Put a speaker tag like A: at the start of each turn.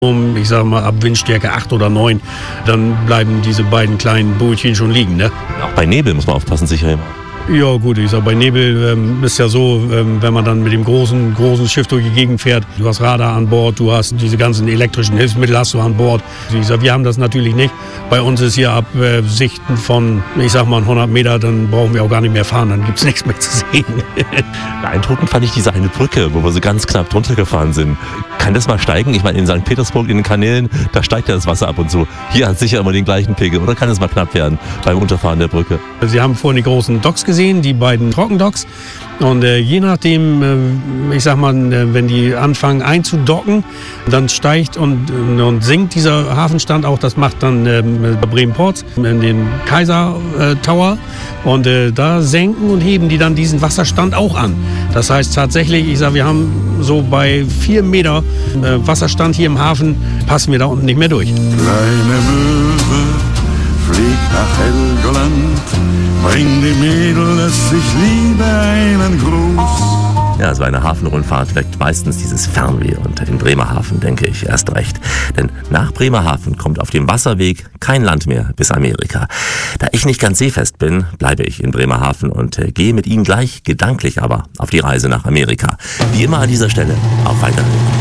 A: Ich sage mal, ab Windstärke 8 oder 9, dann bleiben diese beiden kleinen Bootchen schon liegen, ne?
B: Auch bei Nebel muss man aufpassen, sicher immer.
A: Ja gut, ich sag, bei Nebel ist ja so, wenn man dann mit dem großen Schiff durch die Gegend fährt, du hast Radar an Bord, du hast diese ganzen elektrischen Hilfsmittel hast du an Bord. Ich sag, wir haben das natürlich nicht. Bei uns ist hier ab Sichten von, ich sag mal 100 Meter, dann brauchen wir auch gar nicht mehr fahren, dann gibt's nichts mehr zu sehen.
B: Beeindruckend fand ich diese eine Brücke, wo wir so ganz knapp drunter gefahren sind. Kann das mal steigen? Ich meine, in St. Petersburg, in den Kanälen, da steigt ja das Wasser ab und zu. Hier hat es sicher immer den gleichen Pegel. Oder kann es mal knapp werden beim Unterfahren der Brücke?
A: Sie haben vorhin die großen Docks gesehen, die beiden Trockendocks. Und je nachdem, ich sag mal, wenn die anfangen einzudocken, dann steigt und sinkt dieser Hafenstand auch. Das macht dann Bremen-Ports in den Kaiser Tower. Und da senken und heben die dann diesen Wasserstand auch an. Das heißt tatsächlich, ich sag, wir haben so bei 4 Meter Wasserstand hier im Hafen, passen wir da unten nicht mehr durch.
C: Kleine Möwe fliegt nach Helgoland, bring dem Mädel, das ich liebe, einen Gruß.
B: Ja, so eine Hafenrundfahrt weckt meistens dieses Fernweh und in Bremerhaven denke ich erst recht. Denn nach Bremerhaven kommt auf dem Wasserweg kein Land mehr bis Amerika. Da ich nicht ganz seefest bin, bleibe ich in Bremerhaven und gehe mit Ihnen gleich, gedanklich aber, auf die Reise nach Amerika. Wie immer an dieser Stelle, auf Wiedersehen.